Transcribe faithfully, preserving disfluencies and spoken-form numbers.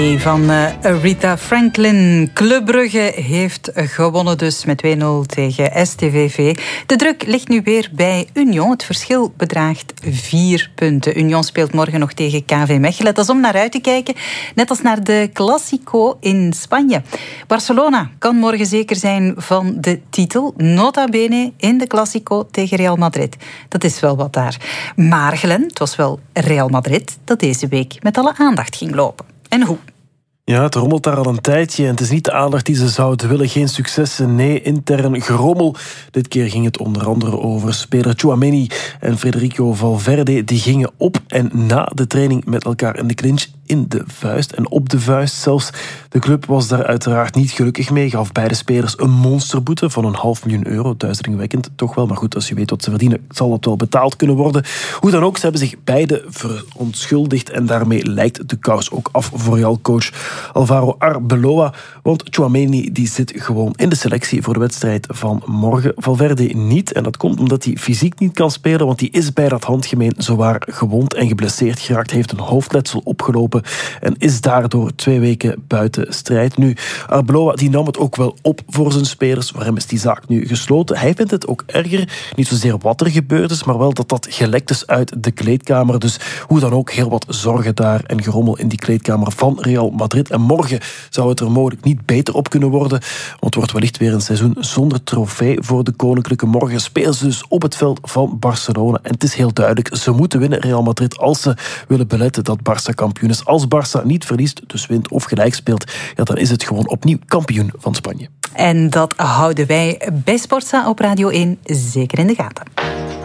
Van uh, Aretha Franklin. Club Brugge heeft gewonnen dus met twee nul tegen S T V V. De druk ligt nu weer bij Union. Het verschil bedraagt vier punten. Union speelt morgen nog tegen K V Mechelen. Dat is om naar uit te kijken, net als naar de Clásico in Spanje. Barcelona kan morgen zeker zijn van de titel. Nota bene in de Clásico tegen Real Madrid. Dat is wel wat daar. Maar Glenn, het was wel Real Madrid dat deze week met alle aandacht ging lopen. En hoe? Ja, het rommelt daar al een tijdje en het is niet de aandacht die ze zouden willen. Geen successen, nee, intern gerommel. Dit keer ging het onder andere over speler Tchouaméni en Federico Valverde. Die gingen op en na de training met elkaar in de clinch, in de vuist en op de vuist zelfs. De club was daar uiteraard niet gelukkig mee. Gaf beide spelers een monsterboete van een half miljoen euro. Duizelingwekkend toch wel, maar goed, als je weet wat ze verdienen, zal dat wel betaald kunnen worden. Hoe dan ook, ze hebben zich beide verontschuldigd en daarmee lijkt de kous ook af voor Real-coach Alvaro Arbeloa, want Tchouaméni die zit gewoon in de selectie voor de wedstrijd van morgen. Valverde niet, en dat komt omdat hij fysiek niet kan spelen, want hij is bij dat handgemeen zowaar gewond en geblesseerd geraakt, heeft een hoofdletsel opgelopen en is daardoor twee weken buiten strijd. Nu, Arbeloa die nam het ook wel op voor zijn spelers. Voor hem is die zaak nu gesloten. Hij vindt het ook erger, niet zozeer wat er gebeurd is, maar wel dat dat gelekt is uit de kleedkamer. Dus hoe dan ook, heel wat zorgen daar en gerommel in die kleedkamer van Real Madrid. En morgen zou het er mogelijk niet beter op kunnen worden, want het wordt wellicht weer een seizoen zonder trofee voor de Koninklijke. Morgen spelen ze dus op het veld van Barcelona. En het is heel duidelijk, ze moeten winnen, Real Madrid, als ze willen beletten dat Barça kampioen is. Als Barça niet verliest, dus wint of gelijk speelt, ja, dan is het gewoon opnieuw kampioen van Spanje. En dat houden wij bij Sportza op Radio één zeker in de gaten.